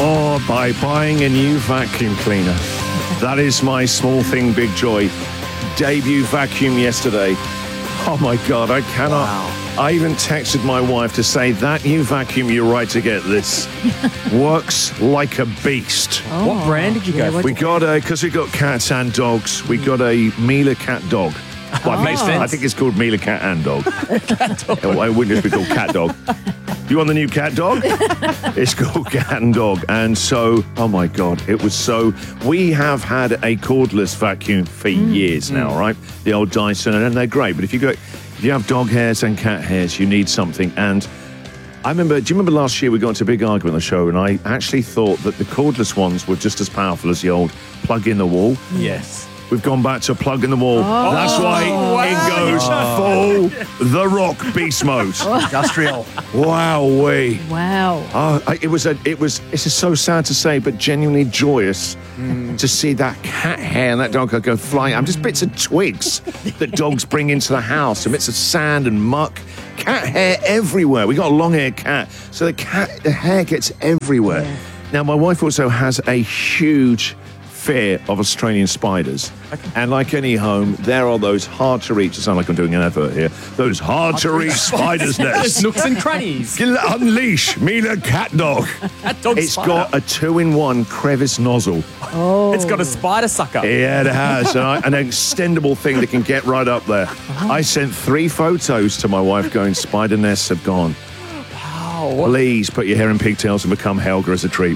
Oh, by buying a new vacuum cleaner. That is my small thing, big joy. Debut vacuum yesterday. Oh my God, I cannot. Wow. I even texted my wife to say that new vacuum, you're right to get this. Works like a beast. Oh. What brand did you go for? We got because we got cats and dogs, we got a Miele cat dog. Well, it makes sense. I think it's called Miele cat and dog. Cat dog. It wouldn't just be called cat dog. You want the new cat dog? It's called cat and dog. And so, oh my God, it was so... We have had a cordless vacuum for years now, right? The old Dyson, and they're great. But if you have dog hairs and cat hairs, you need something. And do you remember last year we got into a big argument on the show, and I actually thought that the cordless ones were just as powerful as the old plug in the wall? Yes. We've gone back to plug in the wall. Oh. That's why it goes full The Rock beast mode. Industrial. Wowee. Wow. It's just so sad to say, but genuinely joyous to see that cat hair and that dog go flying. I'm just bits of twigs that dogs bring into the house, and bits of sand and muck. Cat hair everywhere. We got a long-haired cat, so the hair gets everywhere. Yeah. Now, my wife also has a huge fear of Australian spiders. And like any home, there are those hard-to-reach, it sounds like I'm doing an advert here, those hard-to-reach spiders' nests. Nooks and crannies. Unleash Miele cat dog. Cat dog It's spider. got a 2-in-1 crevice nozzle. Oh. It's got a spider sucker. Yeah, it has. An extendable thing that can get right up there. I sent 3 photos to my wife going, spider nests have gone. Wow. Please put your hair in pigtails and become Helga as a treat.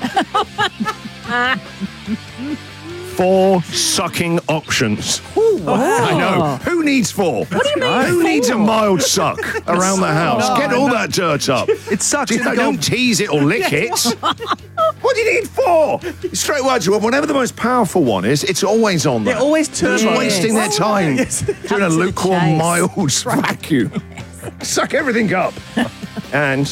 4 sucking options. Ooh, wow. I know. Who needs 4? What do you mean? Who needs a mild suck around the house? Get all that dirt up. It sucks. Don't tease it or lick it. What do you need 4? Straight away to whatever the most powerful one is, it's always on there. They're always turbo. Just wasting their time doing a lukewarm, mild vacuum. Suck everything up. And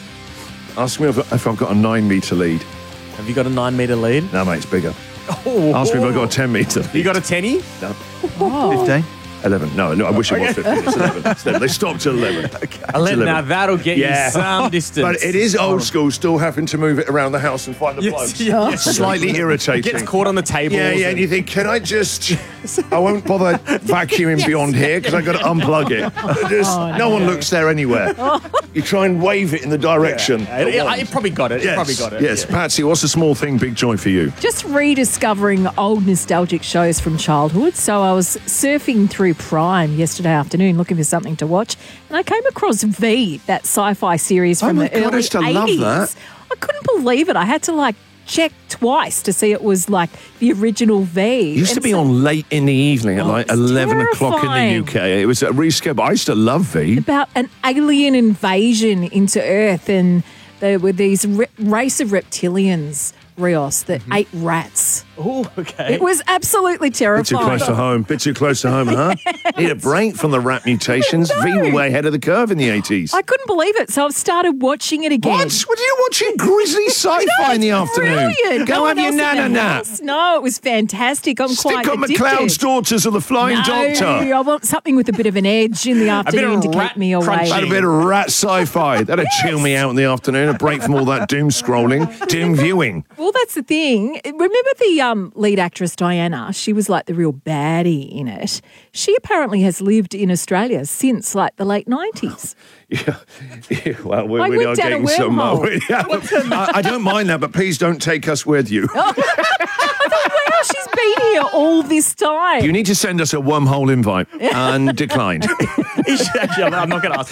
ask me if I've got a 9-metre lead. Have you got a 9-metre lead? No, mate, it's bigger. Oh. Ask me if I've got a 10-metre lead. You got a 10-y? No. Oh. 15? 11. No, I wish it was 15. It's 11. It's 11. They stopped at 11. Okay. 11. Now that'll get you some distance. But it is old school, still having to move it around the house and find the plugs. Yes. Slightly irritating. It gets caught on the table. Yeah, and you think, can I just... I won't bother vacuuming beyond here because I've got to unplug it. No one looks there anywhere. You try and wave it in the direction. It probably got it. Yes. It probably got it. Yes. Patsy, what's the small thing, big joy for you? Just rediscovering old nostalgic shows from childhood. So I was surfing through Prime yesterday afternoon looking for something to watch, and I came across V, that sci-fi series from the early 80s. I love that. I couldn't believe it. I had to check twice to see it was the original V. It used to be on late in the evening at 11 o'clock in the UK. It was a rescale. I used to love V. About an alien invasion into Earth, and there were these race of reptilians, Rios, that ate rats. Oh, okay. It was absolutely terrifying. Bit too close to home. Bit too close to home, huh? Need a break from the rat mutations. V were way ahead of the curve in the 80s. I couldn't believe it, so I've started watching it again. What? What are you watching? Grisly sci-fi in the afternoon. Brilliant. Go have your nana. No, it was fantastic. I'm quite Stick on addicted. McCloud's Daughters of the Flying Doctor. I want something with a bit of an edge in the afternoon to keep me away. Had a bit of rat sci-fi. That'd chill me out in the afternoon. A break from all that doom scrolling, doom viewing. Well, that's the thing. Remember the lead actress Diana? She was like the real baddie in it. She apparently has lived in Australia since the late 90s. Yeah. Well, we went are down a getting some. wormhole. I don't mind that, but please don't take us with you. I thought, wow, she's been here all this time. You need to send us a wormhole invite and declined. Actually, I'm not going to ask.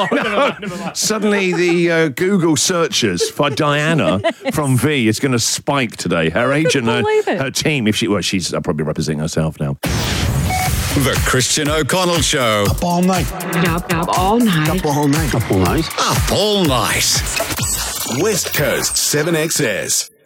Never mind. Suddenly, the Google searches for Diana from V is going to spike today. Her agent, her team, she's probably representing herself now. The Christian O'Connell Show. Up all night. Up all night. Up all night. Up all night. Up all night. West Coast 7XS.